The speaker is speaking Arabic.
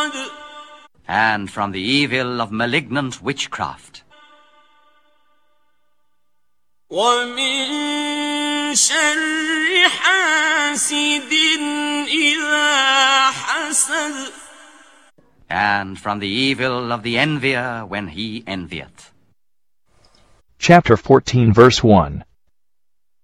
and from the evil of malignant witchcraft. ومن شر حاسد إذا حسد, and from the evil of the envier when he envieth. Chapter 14, verse 1.